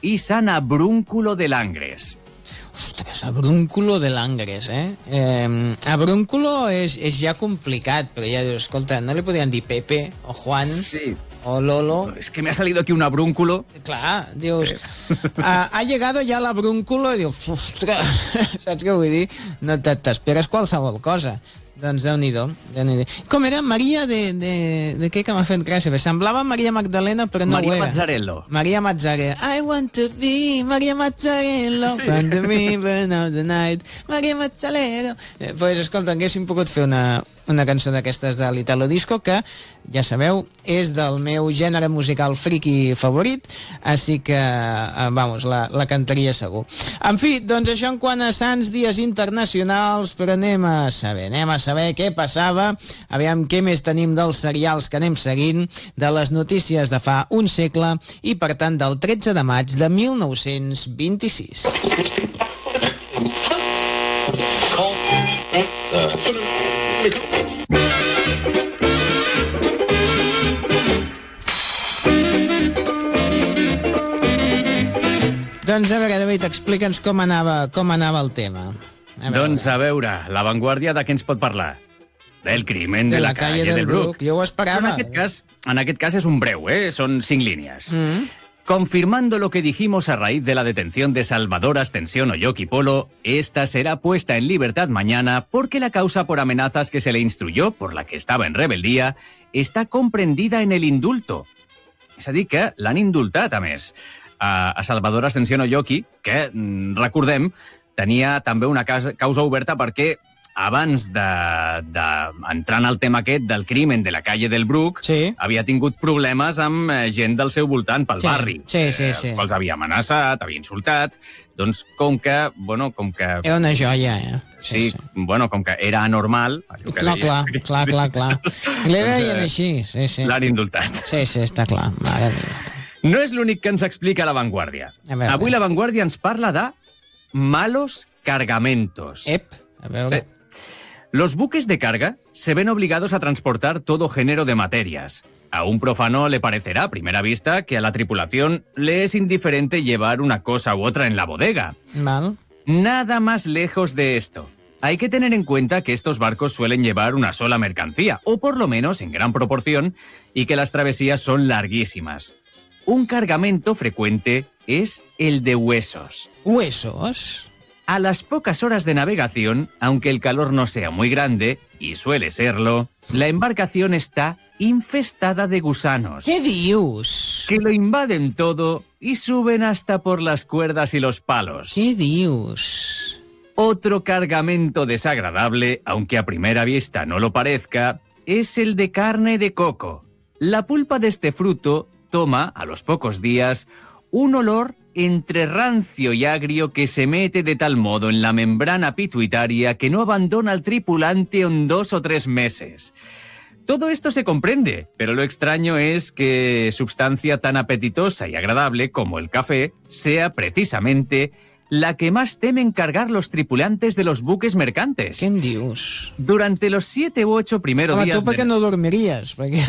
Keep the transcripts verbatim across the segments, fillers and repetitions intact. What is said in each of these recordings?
y San Abrúnculo de Langres. Ostres, Abrúnculo de Langres, eh? eh Abrúnculo és, és ja complicat, però ja dius, escolta, no li podien dir Pepe o Juan sí. o Lolo? Es que me ha salido aquí un abrúnculo. Clar, dius, sí. ha, ha llegado ya l'abrúnculo i dius, ostres, saps què vull dir? No t'esperes qualsevol cosa. Doncs Déu-n'hi-do, Déu-n'hi-do. Com era? Maria de... de, de què que m'ha fet gràcia? Semblava Maria Magdalena, però no Maria ho era. Mazzarello. Maria Mazzarello. I want to be Maria Mazzarello, sí. From the river of the night. Maria Mazzarello. Eh, pues, escolta, haguéssim pogut fer una, una cançó d'aquestes de l'Italo Disco, que, ja sabeu, és del meu gènere musical friki favorit, així que, eh, vamos, la, la cantaria segur. En fi, doncs això en quant a Sants Dies Internacionals, però anem a saber, anem a saber què passava, aviam què més tenim dels serials que anem seguint, de les notícies de fa un segle i, per tant, del tretze de maig de mil nou-cents vint-i-sis. Doncs a veure, David, explica'ns com anava, com anava el tema. A doncs a veure, La Vanguardia de què ens pot parlar? Del crimen de, de la, la calle, calle del Bruc. Jo ho esperava. En aquest cas, en aquest cas és un breu, ¿eh? Són cinc línies. Mm. Confirmando lo que dijimos a raíz de la detención de Salvador Ascensión Oyoki Polo, esta será puesta en libertad mañana porque la causa por amenazas que se le instruyó, por la que estaba en rebeldía, está comprendida en el indulto. És a dir, que l'han indultat, a més, a, a Salvador Ascensión Oyoki, que, recordem, tenia també una causa, causa oberta perquè abans d'entrar de, de en el tema aquest del crimen de la calle del Bruc, sí. havia tingut problemes amb gent del seu voltant, pel sí. barri, sí, sí, eh, sí. els quals havia amenaçat, havia insultat, doncs com que, bueno, com que... Era una joia, eh? Sí, sí, sí. Bueno, com que era anormal... Que clar, clar, clar, clar, clar. Li deien així, sí, sí. L'han indultat. Sí, sí, està clar. Mare meva. No és l'únic que ens explica La Vanguardia. Avui La Vanguardia ens parla de malos cargamentos. Ep, a veure... Sí. Los buques de carga se ven obligados a transportar todo género de materias. A un profano le parecerá a primera vista que a la tripulación le es indiferente llevar una cosa u otra en la bodega. Mal. Nada más lejos de esto. Hay que tener en cuenta que estos barcos suelen llevar una sola mercancía, o por lo menos en gran proporción, y que las travesías son larguísimas. Un cargamento frecuente es el de huesos. ¿Huesos? A las pocas horas de navegación, aunque el calor no sea muy grande, y suele serlo, la embarcación está infestada de gusanos. ¿Qué dius? Que lo invaden todo y suben hasta por las cuerdas y los palos. ¿Qué dius? Otro cargamento desagradable, aunque a primera vista no lo parezca, es el de carne de coco. La pulpa de este fruto toma, a los pocos días, un olor entre rancio y agrio que se mete de tal modo en la membrana pituitaria que no abandona al tripulante en dos o tres meses. Todo esto se comprende, pero lo extraño es que sustancia tan apetitosa y agradable como el café sea precisamente la que más temen cargar los tripulantes de los buques mercantes. ¿Qué dius? Durante los siete u ocho primeros Home, días... tu perquè de... no dormiries. Perquè...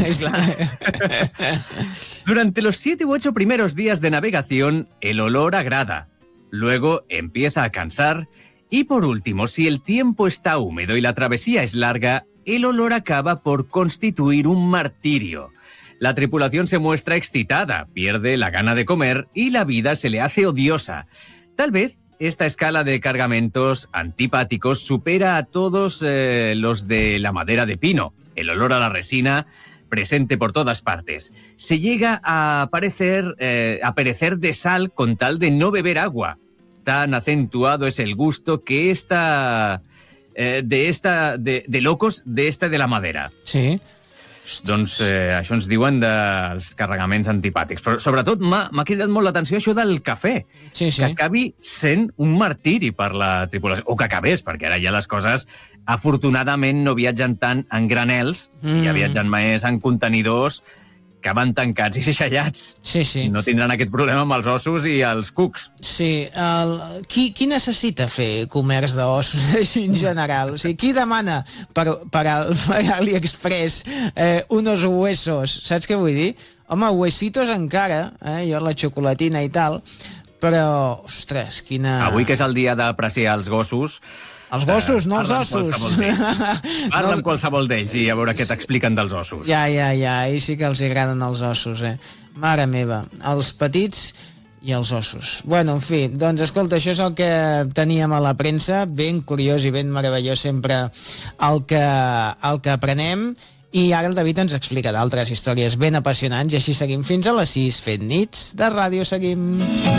Durante los siete u ocho primeros días de navegación, el olor agrada. Luego empieza a cansar. Y por último, si el tiempo está húmedo y la travesía es larga, el olor acaba por constituir un martirio. La tripulación se muestra excitada, pierde la gana de comer y la vida se le hace odiosa. Tal vez esta escala de cargamentos antipáticos supera a todos eh, los de la madera de pino. El olor a la resina, presente por todas partes. Se llega a parecer, eh, a perecer de sal con tal de no beber agua. Tan acentuado es el gusto que esta, eh, de, esta de, de locos de esta de la madera. Sí. Doncs eh, això ens diuen dels carregaments antipàtics. Però sobretot m'ha cridat molt l'atenció això del cafè. Sí, sí. Que acabi sent un martiri per la tripulació. O que acabés, perquè ara ja les coses, afortunadament, no viatgen tant en granels, mm. ja viatgen més en contenidors que van tancats i xixellats. Sí, sí. No tindran aquest problema amb els ossos i els cucs. Sí. El... Qui, qui necessita fer comerç d'ossos així en general? O sigui, qui demana per, per, al, per AliExpress eh, unos huesos? Saps què vull dir? Home, huesitos encara, eh? Jo la xocolatina i tal, però, ostres, quina... Avui, que és el dia d'apreciar els gossos... Els gossos, no els parla ossos. Amb qualsevol d'ells. Parla no... amb qualsevol d'ells i a veure què t'expliquen dels ossos. Ja, ja, ja, ahir sí que els agraden els ossos, eh? Mare meva, els petits i els ossos. Bueno, en fi, doncs escolta, això és el que teníem a la premsa, ben curiós i ben meravellós sempre el que, el que aprenem, i ara el David ens explica d'altres històries ben apassionants, i així seguim fins a les sis, fent nits de ràdio, seguim...